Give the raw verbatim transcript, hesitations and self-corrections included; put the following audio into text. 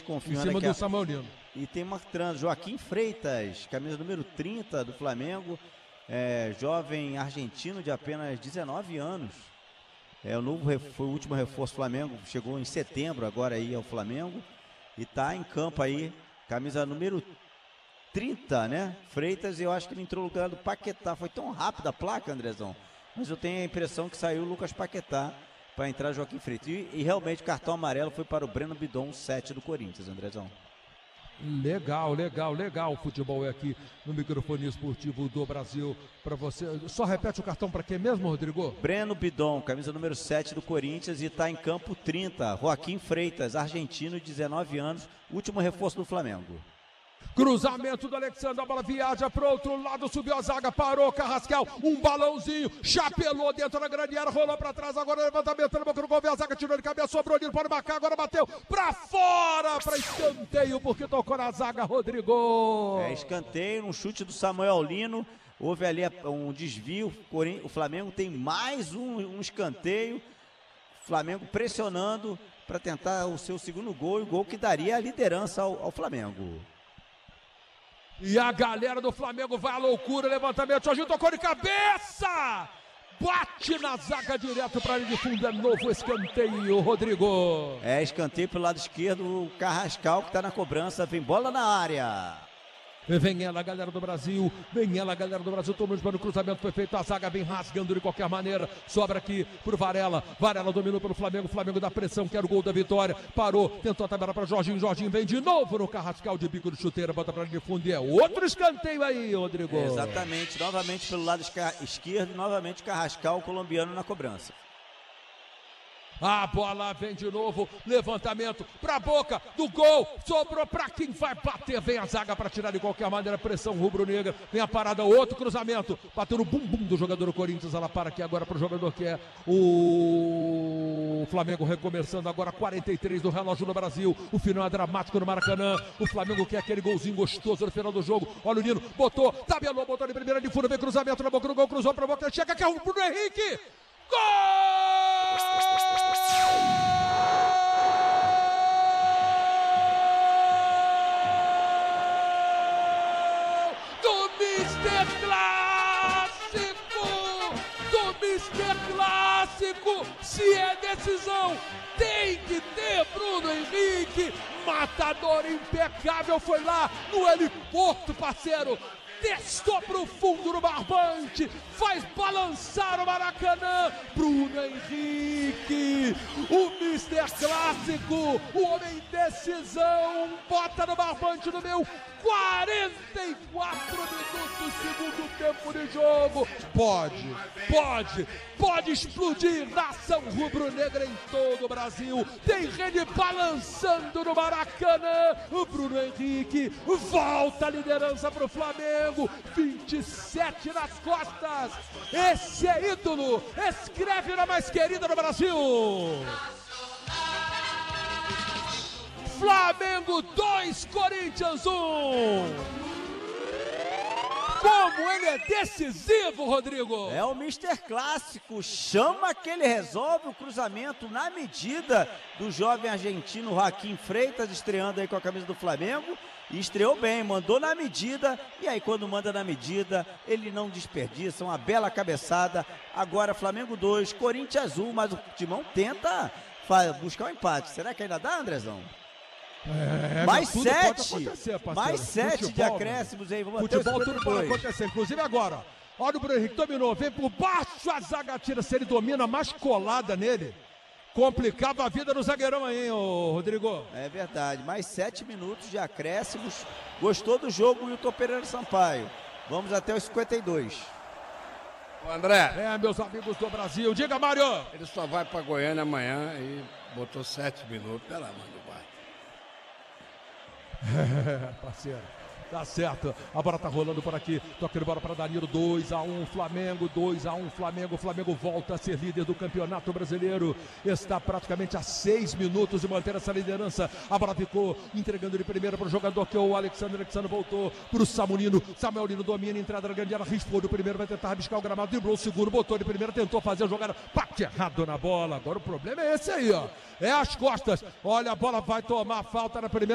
confirmando em cima aqui do a... Samuel Lino. E tem marcando Joaquim Freitas, camisa número trinta do Flamengo, é, jovem argentino de apenas dezenove anos. É o novo, foi o último reforço do Flamengo, chegou em setembro agora aí ao Flamengo e tá em campo aí, camisa número trinta, né? Freitas, eu acho que ele entrou no lugar do Paquetá. Foi tão rápida a placa, Andrezão, mas eu tenho a impressão que saiu o Lucas Paquetá para entrar Joaquim Freitas. E, e realmente o cartão amarelo foi para o Breno Bidon, sete do Corinthians, Andrezão. Legal, legal, legal. O futebol é aqui no microfone esportivo do Brasil para você. Só repete o cartão para quem mesmo, Rodrigo? Breno Bidon, camisa número sete do Corinthians e está em campo trinta. Joaquim Freitas, argentino, dezenove anos, último reforço do Flamengo. Cruzamento do Alexandre, a bola viaja para o outro lado, subiu a zaga, parou Carrascal, um balãozinho, chapelou dentro da grande área, rolou para trás, agora levantamento na boca do gol, a zaga tirou de cabeça, sobrou, Nino pode marcar, agora bateu para fora, para escanteio, porque tocou na zaga, Rodrigo. É, escanteio, um chute do Samuel Lino, houve ali um desvio, o Flamengo tem mais um, um escanteio, Flamengo pressionando para tentar o seu segundo gol, o gol que daria a liderança ao, ao Flamengo. E a galera do Flamengo vai à loucura, levantamento, Jorginho tocou de cabeça, bate na zaga direto para a linha de fundo, é novo escanteio, Rodrigo. É, escanteio pelo lado esquerdo, o Carrascal que está na cobrança, vem bola na área. Vem ela, galera do Brasil, vem ela, galera do Brasil, tomando para o cruzamento perfeito, a zaga vem rasgando de qualquer maneira, sobra aqui pro Varela, Varela dominou pelo Flamengo, Flamengo dá pressão, quer o gol da vitória, parou, tentou a tabela para Jorginho, Jorginho vem de novo no Carrascal de bico de chuteira, bota para linha de fundo e é outro escanteio aí, Rodrigo. É, exatamente, novamente pelo lado esquerdo, novamente Carrascal, colombiano na cobrança. A bola vem de novo, levantamento pra boca do gol, sobrou pra quem vai bater, vem a zaga pra tirar de qualquer maneira, pressão rubro-negra, vem a parada, outro cruzamento, bateu no bumbum do jogador do Corinthians, ela para aqui agora pro jogador que é o Flamengo, recomeçando agora, quarenta e três do relógio no Brasil, o final é dramático no Maracanã, o Flamengo quer aquele golzinho gostoso no final do jogo, olha o Nino, botou, tabelou, botou de primeira de fundo, vem cruzamento na boca do gol, cruzou pra boca, chega que é o Bruno Henrique, gol! Do mister Clássico! Do mister Clássico! Se é decisão, tem que ter Bruno Henrique! Matador impecável, foi lá no heliporto, parceiro! Testou pro fundo do barbante, faz balançar o Maracanã, Bruno Henrique, o mister Clássico, o homem decisão, bota no barbante no meu quarenta e quatro minutos, segundo tempo de jogo, pode, pode, pode explodir nação rubro-negra em todo o Brasil, tem rede balançando no Maracanã, o Bruno Henrique volta a liderança pro Flamengo, vinte e sete nas costas, esse é ídolo, escreve na mais querida do Brasil. Flamengo dois, Corinthians um. Como ele é decisivo, Rodrigo! É o mister Clássico, chama que ele resolve o cruzamento na medida do jovem argentino Joaquim Freitas, estreando aí com a camisa do Flamengo, e estreou bem, mandou na medida, e aí quando manda na medida, ele não desperdiça, uma bela cabeçada, agora Flamengo dois, Corinthians um, mas o Timão tenta buscar o um empate, será que ainda dá, Andrezão? É, mais sete, mais futebol, sete de acréscimos aí, vamos até futebol tudo pode acontecer, inclusive agora, olha o Bruno Henrique, dominou, vem por baixo, a zaga tira, se ele domina mais colada nele, complicava a vida do zagueirão aí, hein, ô Rodrigo? É verdade, mais sete minutos de acréscimos, gostou do jogo, Wilton Pereira Sampaio, vamos até os cinquenta e dois. Ô André. É, meus amigos do Brasil, diga, Mário. Ele só vai pra Goiânia amanhã e botou sete minutos, pela mão do pai. É, parceiro, tá certo, a bola tá rolando por aqui, toca de bola para Danilo, dois a um Flamengo, dois a um Flamengo, o Flamengo volta a ser líder do Campeonato Brasileiro, está praticamente a seis minutos de manter essa liderança, a bola ficou entregando de primeira para o jogador que é o Alexandre, Alexandre voltou para o Samuel, Samuel Lino domina, entrada na grande área, rispou do primeiro, vai tentar rabiscar o gramado, driblou o segundo, botou de primeira, tentou fazer a jogada, bate errado na bola, agora o problema é esse aí, ó, é as costas, olha a bola vai tomar falta na primeira,